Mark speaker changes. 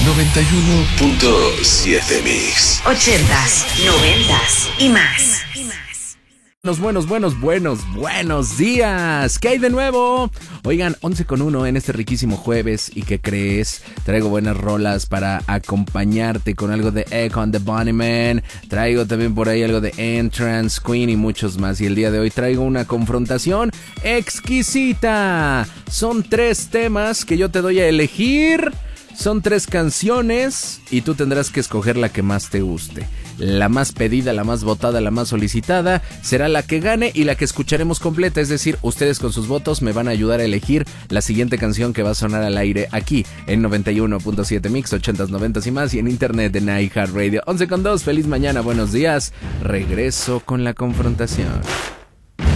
Speaker 1: 91.7 Mix.
Speaker 2: 80s, 90s y más.
Speaker 3: Buenos días. ¿Qué hay de nuevo? Oigan, 11:01 en este riquísimo jueves. ¿Y qué crees? Traigo buenas rolas para acompañarte con algo de Echo and the Bunnymen. Traigo también por ahí algo de Entrance, Queen y muchos más. Y el día de hoy traigo una confrontación exquisita. Son 3 temas que yo te doy a elegir. Son 3 canciones y tú tendrás que escoger la que más te guste. La más pedida, la más votada, la más solicitada será la que gane y la que escucharemos completa. Es decir, ustedes con sus votos me van a ayudar a elegir la siguiente canción que va a sonar al aire aquí en 91.7 Mix, 80s, 90s y más, y en internet en iHeartRadio. 11:02, feliz mañana, buenos días. Regreso con la confrontación.